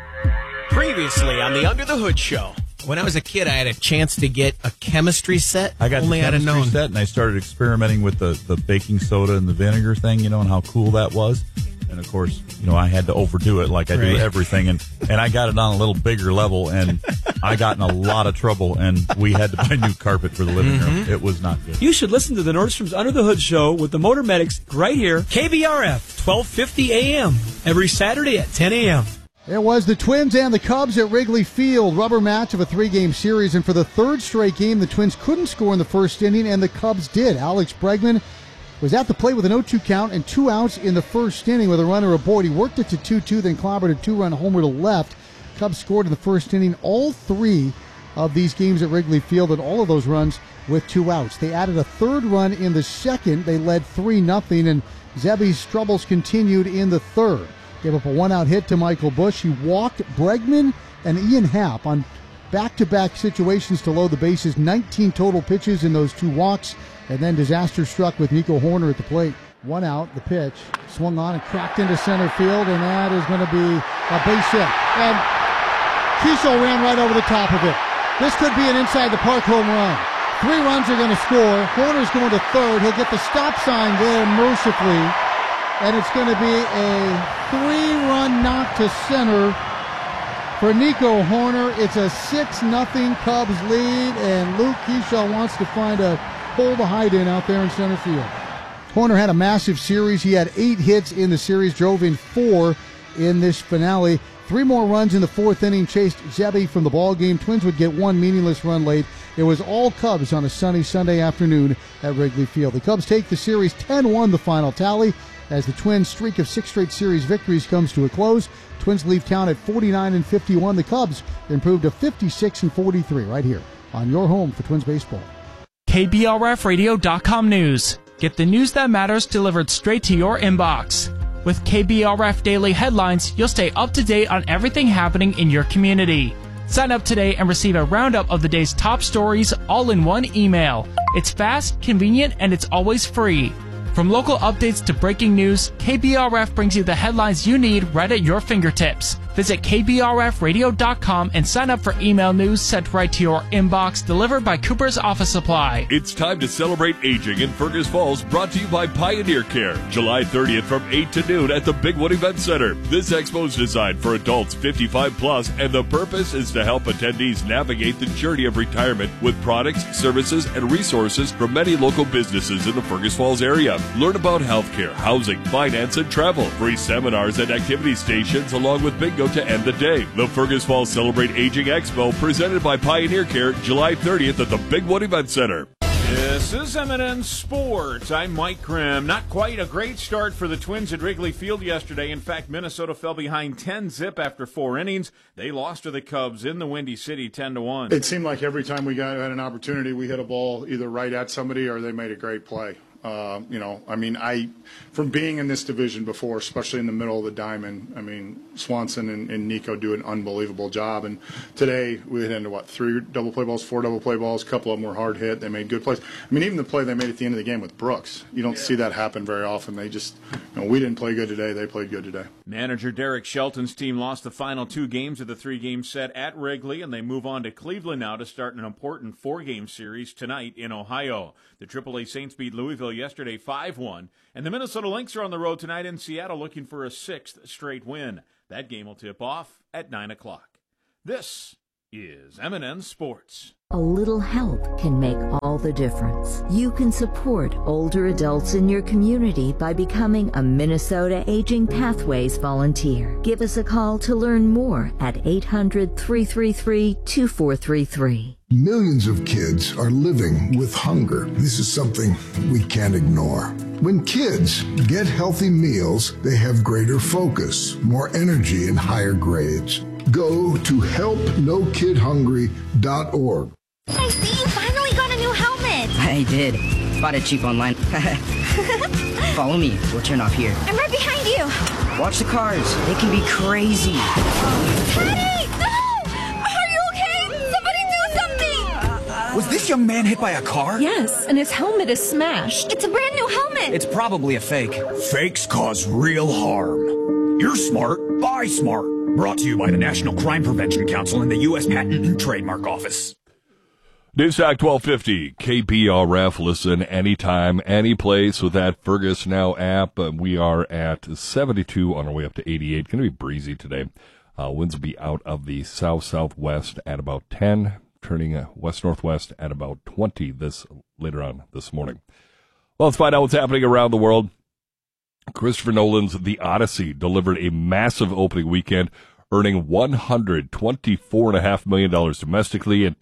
Previously on the Under the Hood Show. When I was a kid, I had a chance to get a chemistry set. I got Only the chemistry set, and I started experimenting with the baking soda and the vinegar thing, and how cool that was. And, of course, I had to overdo it like I do everything. And I got it on a little bigger level, and I got in a lot of trouble, and we had to buy new carpet for the living room. It was not good. You should listen to the Nordstrom's Under the Hood Show with the Motor Medics right here, KBRF, 1250 a.m., every Saturday at 10 a.m. It was the Twins and the Cubs at Wrigley Field, rubber match of a three-game series, and for the third straight game, the Twins couldn't score in the first inning, and the Cubs did. Alex Bregman was at the plate with an 0-2 count and 2 outs in the first inning with a runner aboard. He worked it to 2-2, then clobbered a 2-run homer to left. Cubs scored in the first inning all three of these games at Wrigley Field, and all of those runs with 2 outs. They added a third run in the second. They led 3-0, and Zebby's troubles continued in the third. Gave up a 1-out hit to Michael Busch. He walked Bregman and Ian Happ on back-to-back situations to load the bases. 19 total pitches in those 2 walks. And then disaster struck with Nico Horner at the plate. 1 out, the pitch. Swung on and cracked into center field, and that is going to be a base hit. And Keishel ran right over the top of it. This could be an inside-the-park home run. 3 runs are going to score. Horner's going to third. He'll get the stop sign there mercifully. And it's going to be a 3-run knock to center for Nico Horner. It's a 6-0 Cubs lead, and Luke Keishel wants to find a hole to hide in out there in center field. Horner had a massive series. He had 8 hits in the series, drove in 4 in this finale. 3 more runs in the 4th inning chased Zebby from the ball game. Twins would get 1 meaningless run late. It was all Cubs on a sunny Sunday afternoon at Wrigley Field. The Cubs take the series 10-1, the final tally, as the Twins' streak of 6 straight series victories comes to a close. Twins leave town at 49-51. The Cubs improved to 56-43 right here on your home for Twins baseball. KBRFradio.com news. Get the news that matters delivered straight to your inbox. With KBRF Daily Headlines, you'll stay up to date on everything happening in your community. Sign up today and receive a roundup of the day's top stories all in one email. It's fast, convenient, and it's always free. From local updates to breaking news, KBRF brings you the headlines you need right at your fingertips. Visit KBRFradio.com and sign up for email news sent right to your inbox, delivered by Cooper's Office Supply. It's time to celebrate aging in Fergus Falls, brought to you by Pioneer Care. July 30th from 8 to noon at the Bigwood Event Center. This expo is designed for adults 55 plus, and the purpose is to help attendees navigate the journey of retirement with products, services, and resources from many local businesses in the Fergus Falls area. Learn about healthcare, housing, finance, and travel. Free seminars and activity stations along with bingo to end the day. The Fergus Falls Celebrate Aging Expo, presented by Pioneer Care, July 30th at the Bigwood Event Center. This is M&N Sports. I'm Mike Grimm. Not quite a great start for the Twins at Wrigley Field yesterday. In fact, Minnesota fell behind 10-zip after 4 innings. They lost to the Cubs in the Windy City 10-1. It seemed like every time we had an opportunity, we hit a ball either right at somebody or they made a great play. From being in this division before, especially in the middle of the diamond, Swanson and Nico do an unbelievable job. And today we hit into 3 double play balls, 4 double play balls. A couple of them were hard hit. They made good plays. Even the play they made at the end of the game with Brooks, you don't see that happen very often. They just, we didn't play good today. They played good today. Manager Derek Shelton's team lost the final 2 games of the 3-game set at Wrigley, and they move on to Cleveland now to start an important 4-game series tonight in Ohio. The AAA Saints beat Louisville yesterday 5-1, and the Minnesota Lynx are on the road tonight in Seattle looking for a 6th straight win. That game will tip off at 9 o'clock. This is M&N Sports. A little help can make all the difference. You can support older adults in your community by becoming a Minnesota Aging Pathways volunteer. Give us a call to learn more at 800-333-2433. Millions of kids are living with hunger. This is something we can't ignore. When kids get healthy meals, they have greater focus, more energy, and higher grades. Go to helpnokidhungry.org. I see you finally got a new helmet. I did. Bought it cheap online. Follow me. We'll turn off here. I'm right behind you. Watch the cars. They can be crazy. Teddy! No! Are you okay? Somebody do something! Was this young man hit by a car? Yes, and his helmet is smashed. It's a brand new helmet. It's probably a fake. Fakes cause real harm. You're smart. Buy smart. Brought to you by the National Crime Prevention Council and the U.S. Patent and Trademark Office. Newstalk 1250, KBRF. Listen anytime, any place with that Fergus Now app. We are at 72 on our way up to 88. Going to be breezy today. Winds will be out of the south-southwest at about 10, turning west-northwest at about 20 later on this morning. Well, let's find out what's happening around the world. Christopher Nolan's The Odyssey delivered a massive opening weekend, earning $124.5 million domestically and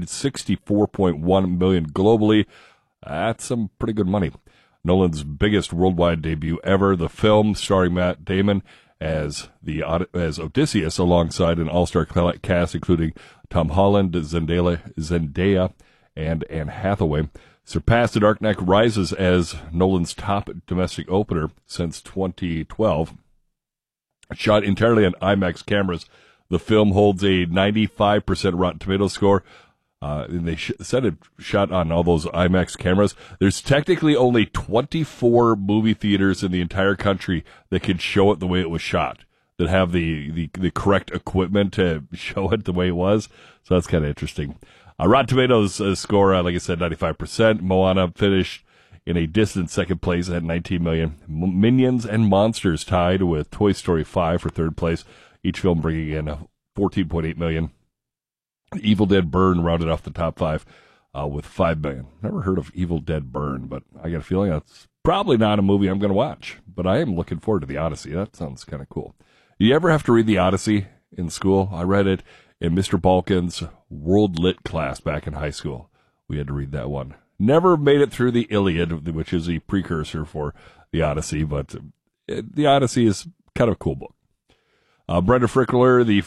$264.1 million globally. That's some pretty good money. Nolan's biggest worldwide debut ever. The film, starring Matt Damon as Odysseus, alongside an all-star cast including Tom Holland, Zendaya, and Anne Hathaway, surpassed The Dark Knight Rises as Nolan's top domestic opener since 2012. Shot entirely on IMAX cameras, the film holds a 95% Rotten Tomatoes score. And they said it shot on all those IMAX cameras. There's technically only 24 movie theaters in the entire country that can show it the way it was shot, that have the correct equipment to show it the way it was. So that's kind of interesting. Rotten Tomatoes score, like I said, 95%. Moana finished in a distant second place at 19 million. Minions and Monsters tied with Toy Story 5 for third place, each film bringing in 14.8 million. Evil Dead Burn rounded off the top 5 with 5 million. Never heard of Evil Dead Burn, but I got a feeling that's probably not a movie I'm going to watch. But I am looking forward to The Odyssey. That sounds kind of cool. You ever have to read The Odyssey in school? I read it in Mr. Balkan's World Lit class back in high school. We had to read that one. Never made it through the Iliad, which is a precursor for The Odyssey, but The Odyssey is kind of a cool book. Brenda Frickler, the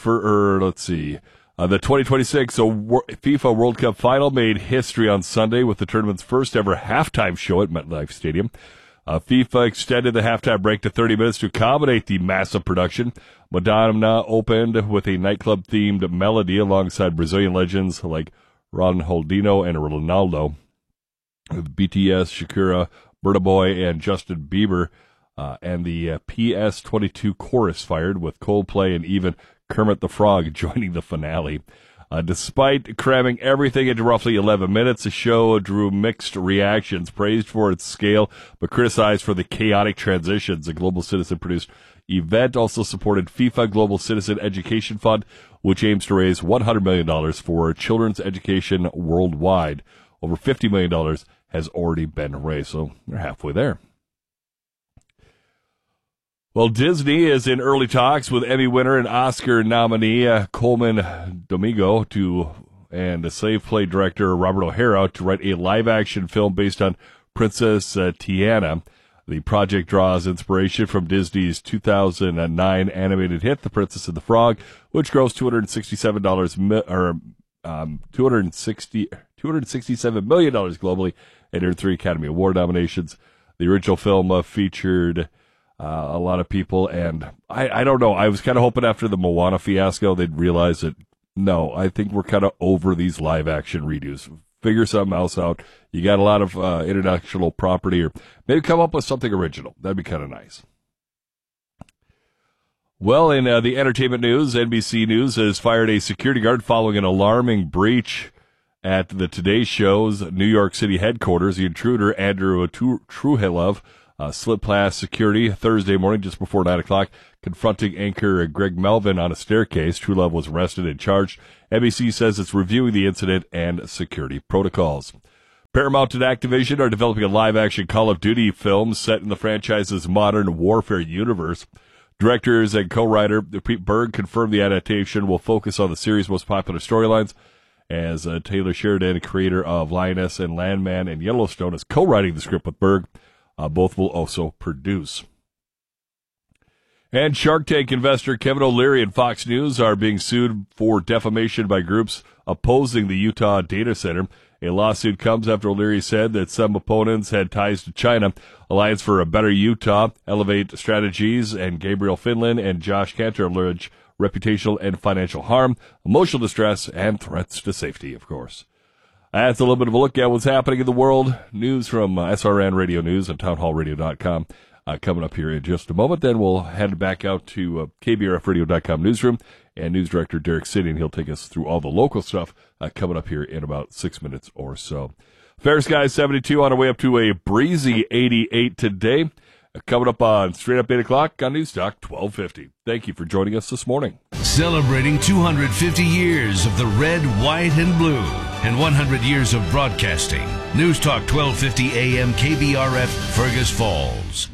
2026 FIFA World Cup final made history on Sunday with the tournament's first ever halftime show at MetLife Stadium. FIFA extended the halftime break to 30 minutes to accommodate the massive production. Madonna opened with a nightclub-themed melody alongside Brazilian legends like Ronaldinho and Ronaldo. BTS, Shakira, Burna Boy, and Justin Bieber, and the PS22 chorus fired with Coldplay and even Kermit the Frog joining the finale. Despite cramming everything into roughly 11 minutes, the show drew mixed reactions, praised for its scale, but criticized for the chaotic transitions. The Global Citizen-produced event also supported FIFA Global Citizen Education Fund, which aims to raise $100 million for children's education worldwide. Over $50 million has already been raised, so they're halfway there. Well, Disney is in early talks with Emmy winner and Oscar nominee Coleman Domingo and slave play director Robert O'Hara to write a live-action film based on Princess Tiana. The project draws inspiration from Disney's 2009 animated hit The Princess and the Frog, which grossed $267 $267 million globally and earned 3 Academy Award nominations. The original film featured a lot of people, and I don't know. I was kind of hoping after the Moana fiasco they'd realize that, no, I think we're kind of over these live-action redos. Figure something else out. You got a lot of international property, or maybe come up with something original. That'd be kind of nice. Well, in the entertainment news, NBC News has fired a security guard following an alarming breach at the Today Show's New York City headquarters. The intruder, Andrew Truhelov, slipped past security Thursday morning just before 9 o'clock, confronting anchor Greg Melvin on a staircase. Truhelov was arrested and charged. NBC says it's reviewing the incident and security protocols. Paramount and Activision are developing a live-action Call of Duty film set in the franchise's modern warfare universe. Directors and co-writer Pete Berg confirmed the adaptation will focus on the series' most popular storylines, as Taylor Sheridan, creator of Lioness and Landman and Yellowstone, is co-writing the script with Berg. Both will also produce. And Shark Tank investor Kevin O'Leary and Fox News are being sued for defamation by groups opposing the Utah data center. A lawsuit comes after O'Leary said that some opponents had ties to China. Alliance for a Better Utah, Elevate Strategies, and Gabriel Finland and Josh Cantor allege reputational and financial harm, emotional distress, and threats to safety, of course. That's a little bit of a look at what's happening in the world. News from SRN Radio News and townhallradio.com. Coming up here in just a moment. Then we'll head back out to KBRFradio.com newsroom and news director Derek City, and he'll take us through all the local stuff coming up here in about 6 minutes or so. Fair skies 72 on our way up to a breezy 88 today. Coming up on Straight Up 8 o'clock on News Talk 1250. Thank you for joining us this morning. Celebrating 250 years of the red, white, and blue and 100 years of broadcasting. News Talk 1250 AM KBRF, Fergus Falls.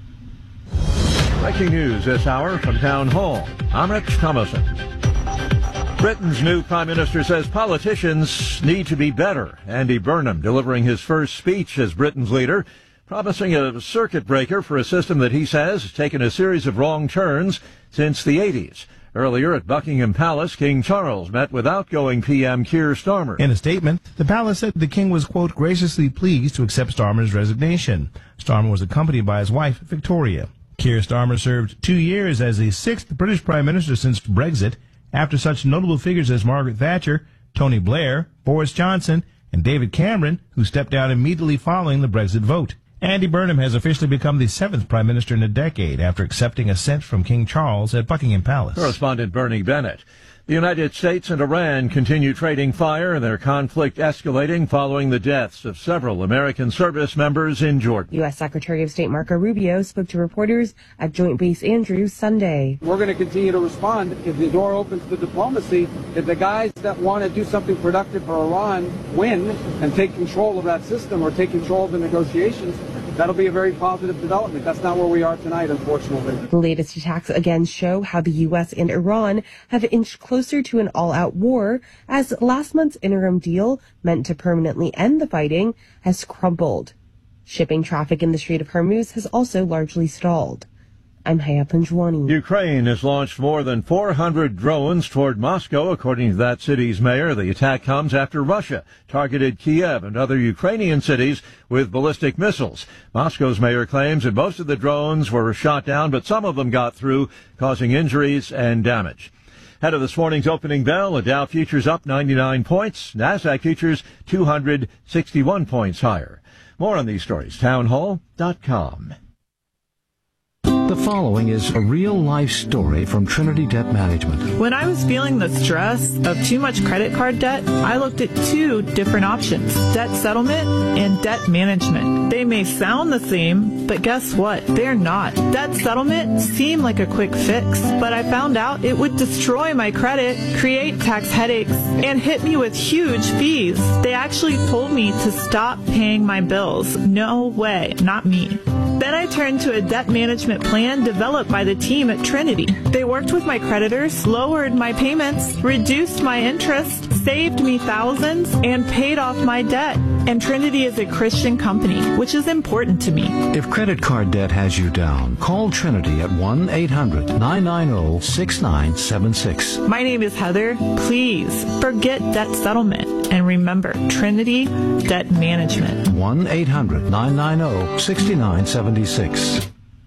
Breaking news this hour from Town Hall. I'm Rich Thomason. Britain's new Prime Minister says politicians need to be better. Andy Burnham delivering his first speech as Britain's leader, promising a circuit breaker for a system that he says has taken a series of wrong turns since the 80s. Earlier at Buckingham Palace, King Charles met with outgoing PM Keir Starmer. In a statement, the palace said the king was, quote, graciously pleased to accept Starmer's resignation. Starmer was accompanied by his wife, Victoria. Keir Starmer served 2 years as the 6th British Prime Minister since Brexit, after such notable figures as Margaret Thatcher, Tony Blair, Boris Johnson, and David Cameron, who stepped down immediately following the Brexit vote. Andy Burnham has officially become the 7th Prime Minister in a decade after accepting assent from King Charles at Buckingham Palace. Correspondent Bernie Bennett. The United States and Iran continue trading fire, their conflict escalating following the deaths of several American service members in Jordan. U.S. Secretary of State Marco Rubio spoke to reporters at Joint Base Andrews Sunday. We're going to continue to respond if the door opens to diplomacy. If the guys that want to do something productive for Iran win and take control of that system or take control of the negotiations, that'll be a very positive development. That's not where we are tonight, unfortunately. The latest attacks again show how the U.S. and Iran have inched closer to an all-out war, as last month's interim deal, meant to permanently end the fighting, has crumbled. Shipping traffic in the Strait of Hormuz has also largely stalled. I'm Haya Panjwani. Ukraine has launched more than 400 drones toward Moscow, according to that city's mayor. The attack comes after Russia targeted Kiev and other Ukrainian cities with ballistic missiles. Moscow's mayor claims that most of the drones were shot down, but some of them got through, causing injuries and damage. Ahead of this morning's opening bell, the Dow futures up 99 points. NASDAQ futures 261 points higher. More on these stories, townhall.com. The following is a real-life story from Trinity Debt Management. When I was feeling the stress of too much credit card debt, I looked at 2 different options, debt settlement and debt management. They may sound the same, but guess what? They're not. Debt settlement seemed like a quick fix, but I found out it would destroy my credit, create tax headaches, and hit me with huge fees. They actually told me to stop paying my bills. No way, not me. Then I turned to a debt management plan developed by the team at Trinity. They worked with my creditors, lowered my payments, reduced my interest, saved me thousands, and paid off my debt. And Trinity is a Christian company, which is important to me. If credit card debt has you down, call Trinity at 1-800-990-6976. My name is Heather. Please forget debt settlement and remember Trinity Debt Management. 1-800-990-6976.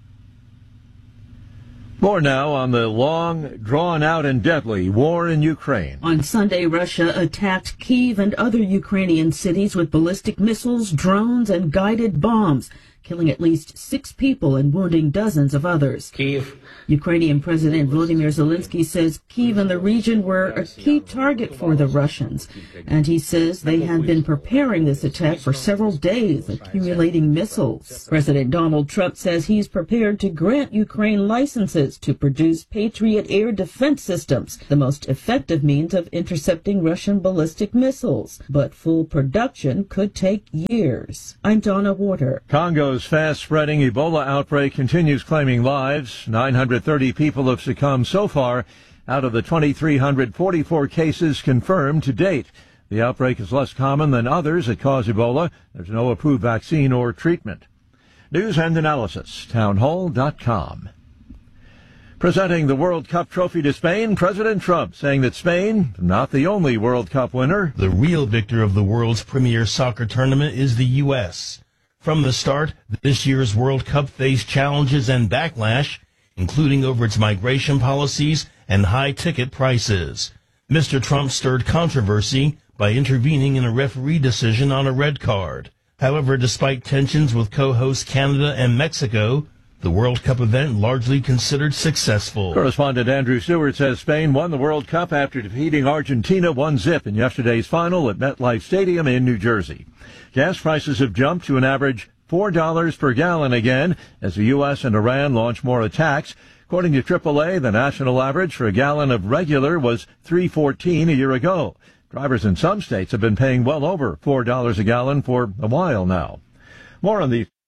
More now on the long, drawn-out, and deadly war in Ukraine. On Sunday, Russia attacked Kyiv and other Ukrainian cities with ballistic missiles, drones, and guided bombs, killing at least 6 people and wounding dozens of others. Kyiv. Ukrainian President Volodymyr Zelensky says Kyiv and the region were a key target for the Russians, and he says they had been preparing this attack for several days, accumulating missiles. President Donald Trump says he's prepared to grant Ukraine licenses to produce Patriot air defense systems, the most effective means of intercepting Russian ballistic missiles, but full production could take years. I'm Donna Warder. Congo's fast-spreading Ebola outbreak continues claiming lives. 930 people have succumbed so far out of the 2,344 cases confirmed to date. The outbreak is less common than others that cause Ebola. There's no approved vaccine or treatment. News and analysis, townhall.com. Presenting the World Cup trophy to Spain, President Trump saying that Spain, not the only World Cup winner. The real victor of the world's premier soccer tournament is the U.S. From the start, this year's World Cup faced challenges and backlash, including over its migration policies and high ticket prices. Mr. Trump stirred controversy by intervening in a referee decision on a red card. However, despite tensions with co-hosts Canada and Mexico, the World Cup event largely considered successful. Correspondent Andrew Stewart says Spain won the World Cup after defeating Argentina 1-0 in yesterday's final at MetLife Stadium in New Jersey. Gas prices have jumped to an average $4 per gallon again as the U.S. and Iran launch more attacks. According to AAA, the national average for a gallon of regular was $3.14 a year ago. Drivers in some states have been paying well over $4 a gallon for a while now. More on these.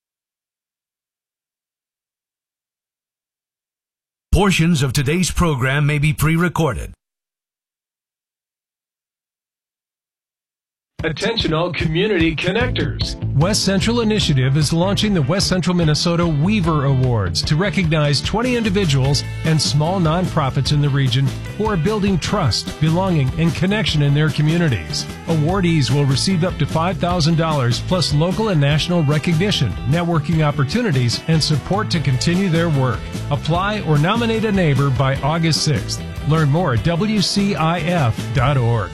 Portions of today's program may be pre-recorded. Attention all community connectors. West Central Initiative is launching the West Central Minnesota Weaver Awards to recognize 20 individuals and small nonprofits in the region who are building trust, belonging, and connection in their communities. Awardees will receive up to $5,000 plus local and national recognition, networking opportunities, and support to continue their work. Apply or nominate a neighbor by August 6th. Learn more at WCIF.org.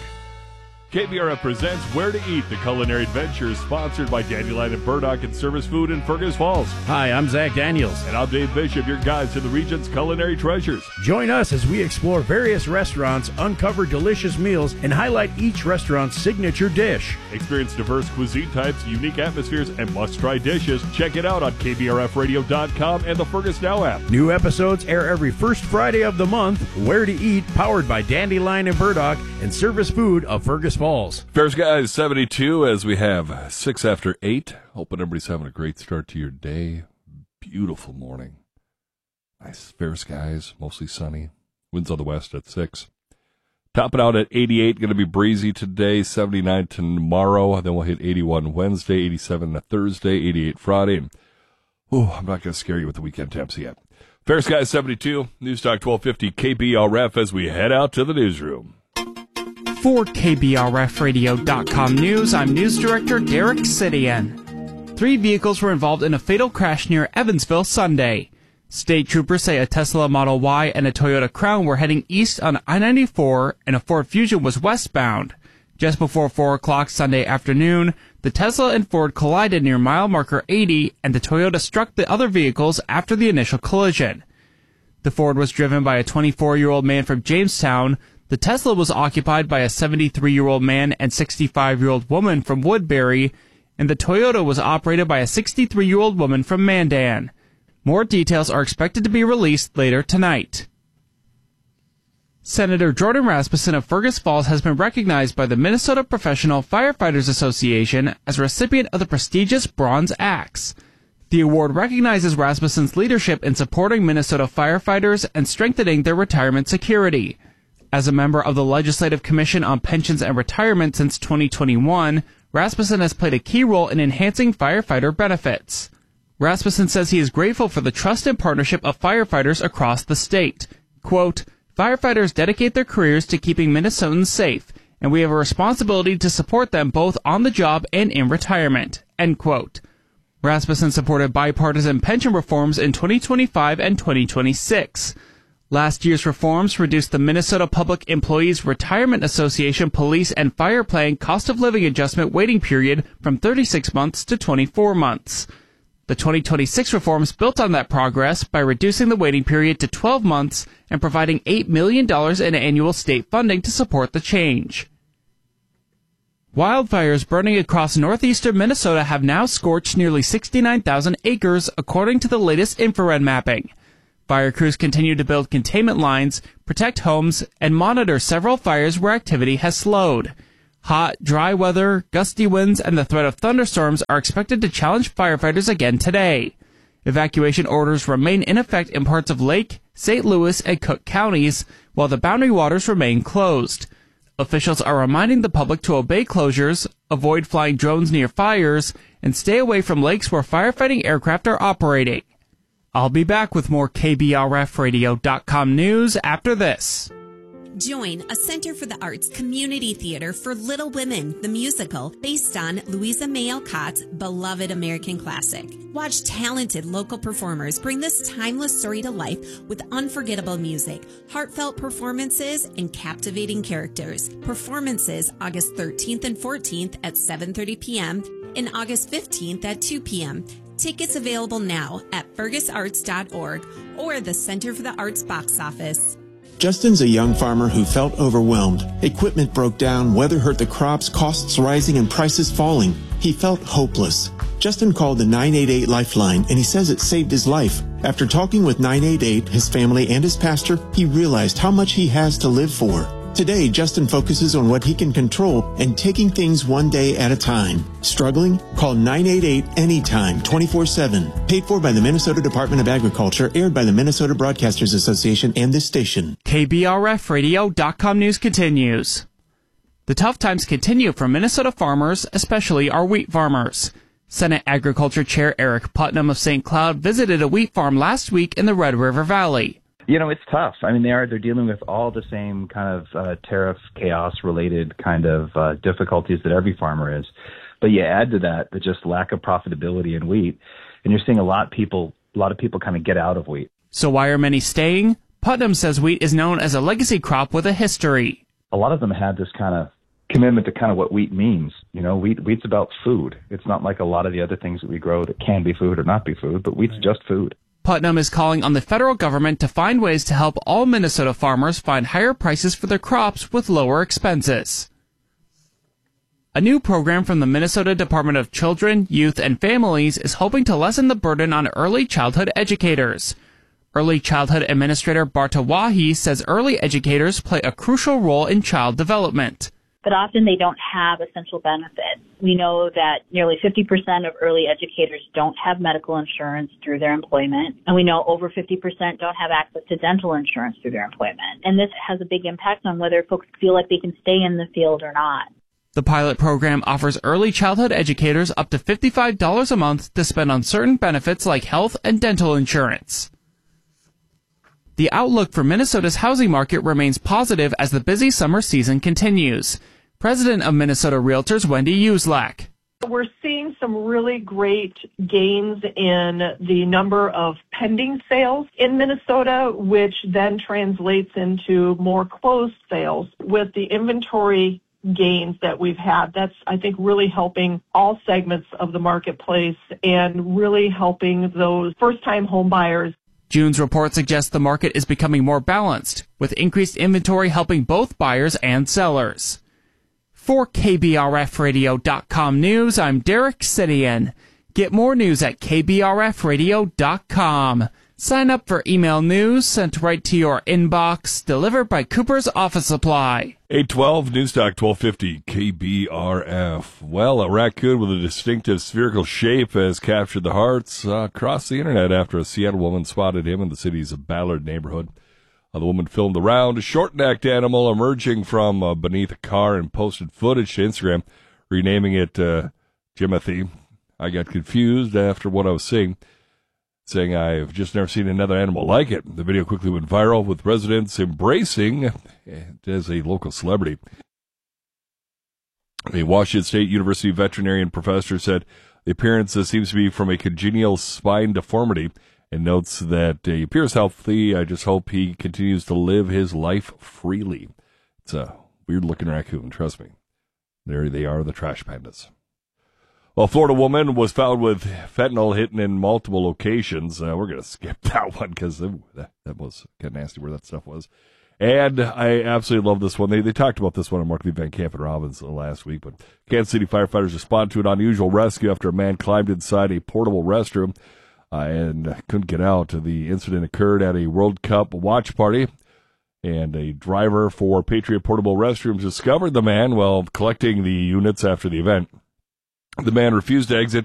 KBRF presents Where to Eat, the culinary adventure, sponsored by Dandelion and Burdock and Service Food in Fergus Falls. Hi, I'm Zach Daniels. And I'm Dave Bishop, your guide to the region's culinary treasures. Join us as we explore various restaurants, uncover delicious meals, and highlight each restaurant's signature dish. Experience diverse cuisine types, unique atmospheres, and must-try dishes. Check it out on KBRFradio.com and the Fergus Now app. New episodes air every first Friday of the month. Where to Eat, powered by Dandelion and Burdock and Service Food of Fergus Falls. Fair Skies 72 as we have 6 after 8. Hoping everybody's having a great start to your day. Beautiful morning. Nice fair skies, mostly sunny. Winds on the west at 6. Topping out at 88, going to be breezy today, 79 tomorrow. Then we'll hit 81 Wednesday, 87 Thursday, 88 Friday. And, I'm not going to scare you with the weekend temps yet. Fair Skies 72, News Talk 1250 KBRF as we head out to the newsroom. For KBRFradio.com News, I'm News Director Derek Sidian. 3 vehicles were involved in a fatal crash near Evansville Sunday. State troopers say a Tesla Model Y and a Toyota Crown were heading east on I-94 and a Ford Fusion was westbound. Just before 4 o'clock Sunday afternoon, the Tesla and Ford collided near mile marker 80 and the Toyota struck the other vehicles after the initial collision. The Ford was driven by a 24-year-old man from Jamestown. The Tesla was occupied by a 73-year-old man and 65-year-old woman from Woodbury, and the Toyota was operated by a 63-year-old woman from Mandan. More details are expected to be released later tonight. Senator Jordan Rasmussen of Fergus Falls has been recognized by the Minnesota Professional Firefighters Association as a recipient of the prestigious Bronze Axe. The award recognizes Rasmussen's leadership in supporting Minnesota firefighters and strengthening their retirement security. As a member of the Legislative Commission on Pensions and Retirement since 2021, Rasmussen has played a key role in enhancing firefighter benefits. Rasmussen says he is grateful for the trust and partnership of firefighters across the state. Quote, firefighters dedicate their careers to keeping Minnesotans safe, and we have a responsibility to support them both on the job and in retirement. End quote. Rasmussen supported bipartisan pension reforms in 2025 and 2026. Last year's reforms reduced the Minnesota Public Employees Retirement Association police and fire plan cost of living adjustment waiting period from 36 months to 24 months. The 2026 reforms built on that progress by reducing the waiting period to 12 months and providing $8 million in annual state funding to support the change. Wildfires burning across northeastern Minnesota have now scorched nearly 69,000 acres, according to the latest infrared mapping. Fire crews continue to build containment lines, protect homes, and monitor several fires where activity has slowed. Hot, dry weather, gusty winds, and the threat of thunderstorms are expected to challenge firefighters again today. Evacuation orders remain in effect in parts of Lake, St. Louis, and Cook counties, while the Boundary Waters remain closed. Officials are reminding the public to obey closures, avoid flying drones near fires, and stay away from lakes where firefighting aircraft are operating. I'll be back with more KBRFradio.com news after this. Join a Center for the Arts community theater for Little Women, the musical, based on Louisa May Alcott's beloved American classic. Watch talented local performers bring this timeless story to life with unforgettable music, heartfelt performances, and captivating characters. Performances August 13th and 14th at 7:30 p.m. and August 15th at 2 p.m. Tickets available now at fergusarts.org or the Center for the Arts box office. Justin's a young farmer who felt overwhelmed. Equipment broke down, weather hurt the crops, costs rising, and prices falling. He felt hopeless. Justin called the 988 Lifeline, and he says it saved his life. After talking with 988, his family, and his pastor, he realized how much he has to live for. Today, Justin focuses on what he can control and taking things one day at a time. Struggling? Call 988 anytime, 24/7. Paid for by the Minnesota Department of Agriculture, aired by the Minnesota Broadcasters Association and this station. KBRFradio.com news continues. The tough times continue for Minnesota farmers, especially our wheat farmers. Senate Agriculture Chair Eric Putnam of St. Cloud visited a wheat farm last week in the Red River Valley. You know, it's tough. I mean, they're dealing with all the same kind of tariff chaos related kind of difficulties that every farmer is. But you add to that the just lack of profitability in wheat, and you're seeing a lot of people kind of get out of wheat. So why are many staying? Putnam says wheat is known as a legacy crop with a history. A lot of them had this kind of commitment to kind of what wheat means. You know, wheat's about food. It's not like a lot of the other things that we grow that can be food or not be food, but wheat's just food. Putnam is calling on the federal government to find ways to help all Minnesota farmers find higher prices for their crops with lower expenses. A new program from the Minnesota Department of Children, Youth, and Families is hoping to lessen the burden on early childhood educators. Early Childhood Administrator Barta Wahi says early educators play a crucial role in child development. But often they don't have essential benefits. We know that nearly 50% of early educators don't have medical insurance through their employment, and we know over 50% don't have access to dental insurance through their employment. And this has a big impact on whether folks feel like they can stay in the field or not. The pilot program offers early childhood educators up to $55 a month to spend on certain benefits like health and dental insurance. The outlook for Minnesota's housing market remains positive as the busy summer season continues. President of Minnesota Realtors, Wendy Uslak. We're seeing some really great gains in the number of pending sales in Minnesota, which then translates into more closed sales. With the inventory gains that we've had, that's, I think, really helping all segments of the marketplace and really helping those first-time home buyers. June's report suggests the market is becoming more balanced, with increased inventory helping both buyers and sellers. For KBRFradio.com news, I'm Derek Sidian. Get more news at KBRFradio.com. Sign up for email news sent right to your inbox, delivered by Cooper's Office Supply. 812 Newstalk 1250 KBRF. Well, a raccoon with a distinctive spherical shape has captured the hearts across the internet after a Seattle woman spotted him in the city's Ballard neighborhood. The woman filmed the round, a short-necked animal emerging from beneath a car and posted footage to Instagram. renaming it Jimothy. I got confused after what I was seeing, saying I've just never seen another animal like it. The video quickly went viral, with residents embracing it as a local celebrity. A Washington State University veterinarian professor said the appearance seems to be from a congenital spine deformity, and notes that he appears healthy. I just hope he continues to live his life freely. It's a weird-looking raccoon, trust me. There they are, the trash pandas. Well, a Florida woman was found with fentanyl hidden in multiple locations. We're going to skip that one because that was kind of nasty where that stuff was. And I absolutely love this one. They talked about this one on Mark V. Van Camp and Robbins last week. But Kansas City firefighters respond to an unusual rescue after a man climbed inside a portable restroom and couldn't get out. The incident occurred at a World Cup watch party, and a driver for Patriot Portable Restrooms discovered the man while collecting the units after the event. The man refused to exit